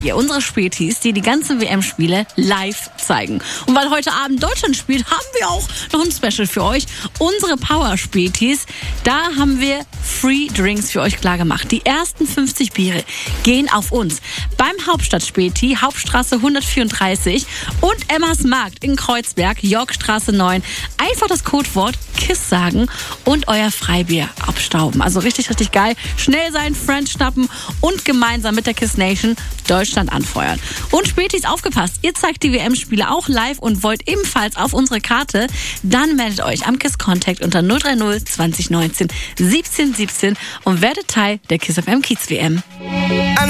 Ja, unsere Spätis, die ganzen WM-Spiele live zeigen. Und weil heute Abend Deutschland spielt, haben wir auch noch ein Special für euch. Unsere Power-Spätis, da haben wir Free Drinks für euch klar gemacht. Die ersten 50 Biere gehen auf uns. Beim Hauptstadt-Späti, Hauptstraße 134 und Emmas Markt in Kreuzberg, Yorkstraße 9. Einfach das Codewort KISS sagen und euer Freibier abstauben. Also richtig, richtig geil. Schnell sein, Friends schnappen und gemeinsam mit der KISS Nation Deutschland anfeuern. Und Spätis, aufgepasst, ihr zeigt die WM-Spiele auch live und wollt ebenfalls auf unsere Karte, dann meldet euch am KISS Contact unter 030 2019 17 17 und werdet Teil der KISS FM Kiez WM.